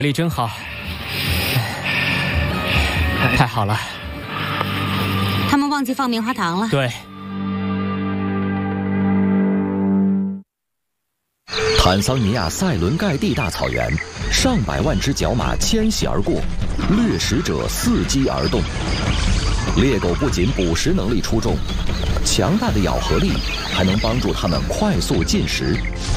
力真好，太好了。 他们忘记放棉花糖了。 对。 坦桑尼亚塞伦盖蒂大草原，上百万只角马迁徙而过，掠食者伺机而动。猎狗不仅捕食能力出众，强大的咬合力还能帮助它们快速进食，